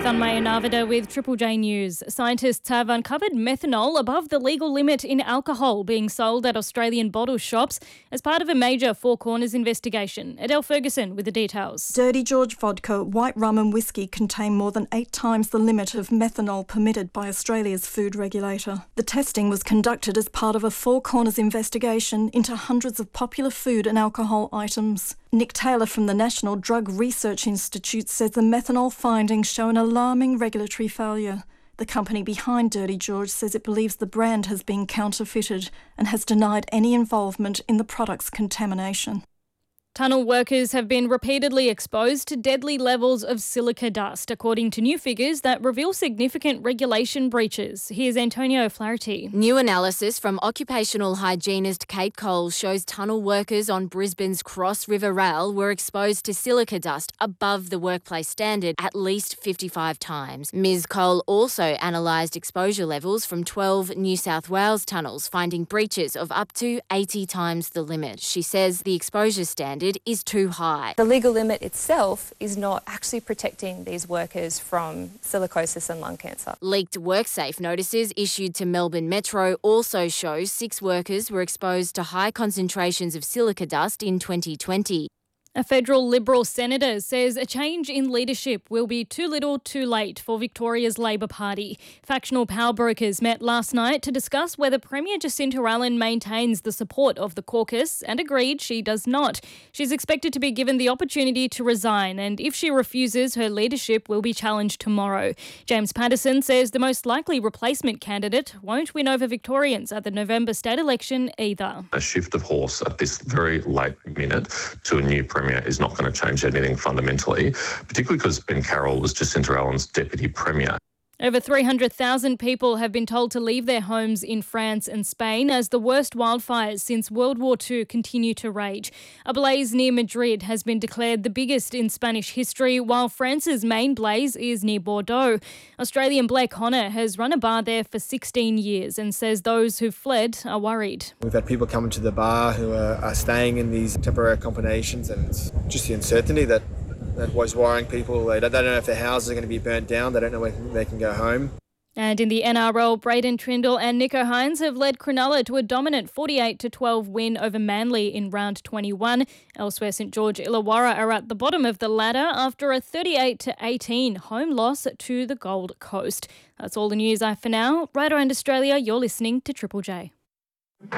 Tanmaya Navida with Triple J News. Scientists have uncovered methanol above the legal limit in alcohol being sold at Australian bottle shops as part of a major Four Corners investigation. Adele Ferguson with the details. Dirty George vodka, white rum and whiskey contain more than 8 times the limit of methanol permitted by Australia's food regulator. The testing was conducted as part of a Four Corners investigation into hundreds of popular food and alcohol items. Nick Taylor from the National Drug Research Institute says the methanol findings show an alarming regulatory failure. The company behind Dirty George says it believes the brand has been counterfeited and has denied any involvement in the product's contamination. Tunnel workers have been repeatedly exposed to deadly levels of silica dust, according to new figures that reveal significant regulation breaches. Here's Antonio Flaherty. New analysis from occupational hygienist Kate Cole shows tunnel workers on Brisbane's Cross River Rail were exposed to silica dust above the workplace standard at least 55 times. Ms Cole also analysed exposure levels from 12 New South Wales tunnels, finding breaches of up to 80 times the limit. She says the exposure standard is too high. The legal limit itself is not actually protecting these workers from silicosis and lung cancer. Leaked WorkSafe notices issued to Melbourne Metro also show 6 workers were exposed to high concentrations of silica dust in 2020. A federal Liberal senator says a change in leadership will be too little too late for Victoria's Labor Party. Factional power brokers met last night to discuss whether Premier Jacinta Allen maintains the support of the caucus and agreed she does not. She's expected to be given the opportunity to resign, and if she refuses, her leadership will be challenged tomorrow. James Patterson says the most likely replacement candidate won't win over Victorians at the November state election either. A shift of horse at this very late minute to a new Premier is not going to change anything fundamentally, particularly because Ben Carroll was Jacinta Allen's Deputy Premier. Over 300,000 people have been told to leave their homes in France and Spain as the worst wildfires since World War II continue to rage. A blaze near Madrid has been declared the biggest in Spanish history, while France's main blaze is near Bordeaux. Australian Blair Connor has run a bar there for 16 years and says those who've fled are worried. We've had people coming to the bar who are staying in these temporary accommodations, and it's just the uncertainty that was worrying people. They don't know if their houses are going to be burnt down. They don't know when they can go home. And in the NRL, Braden Trindle and Nico Hines have led Cronulla to a dominant 48-12 win over Manly in round 21. Elsewhere, St George Illawarra are at the bottom of the ladder after a 38-18 home loss to the Gold Coast. That's all the news I have for now. Right around Australia, you're listening to Triple J.